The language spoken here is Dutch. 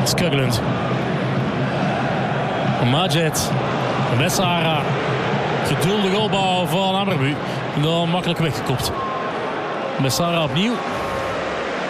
Skuggeland. Majed. Bessara. Geduldig opbouw van Amrabu. Dan makkelijk weggekopt. Bessara opnieuw.